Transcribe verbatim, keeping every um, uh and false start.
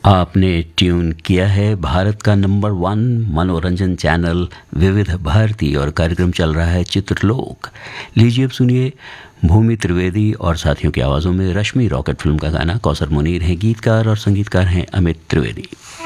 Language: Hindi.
आपने ट्यून किया है भारत का नंबर वन मनोरंजन चैनल विविध भारती और कार्यक्रम चल रहा है चित्रलोक। लीजिए अब सुनिए भूमि त्रिवेदी और साथियों की आवाज़ों में रश्मि रॉकेट फिल्म का गाना। कौसर मुनीर हैं गीतकार और संगीतकार हैं अमित त्रिवेदी।